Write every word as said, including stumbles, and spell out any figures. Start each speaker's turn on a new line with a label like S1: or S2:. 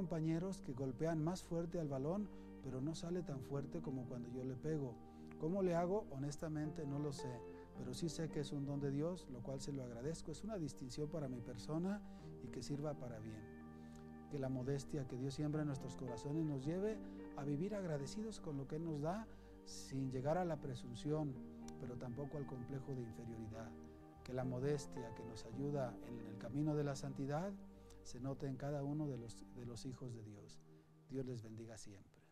S1: compañeros que golpean más fuerte al balón, pero no sale tan fuerte como cuando yo le pego. ¿Cómo le hago? Honestamente no lo sé, pero sí sé que es un don de Dios, lo cual se lo agradezco. Es una distinción para mi persona y que sirva para bien. Que la modestia que Dios siembra en nuestros corazones nos lleve a vivir agradecidos con lo que Él nos da, sin llegar a la presunción, pero tampoco al complejo de inferioridad. Que la modestia que nos ayuda en el camino de la santidad se note en cada uno de los, de los hijos de Dios. Dios les bendiga siempre.